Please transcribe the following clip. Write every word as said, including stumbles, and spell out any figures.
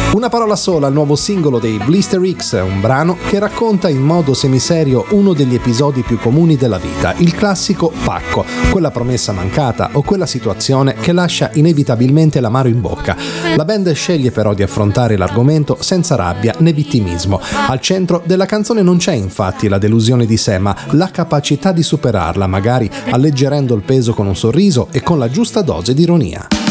Una parola sola, il nuovo singolo dei Blister X, un brano che racconta in modo semiserio uno degli episodi più comuni della vita, il classico pacco, quella promessa mancata o quella situazione che lascia inevitabilmente l'amaro in bocca. La band sceglie però di affrontare l'argomento senza rabbia né vittimismo. Al centro della canzone non c'è infatti la delusione di sé, ma la capacità di superarla, magari alleggerendo il peso con un sorriso e con la giusta dose di ironia.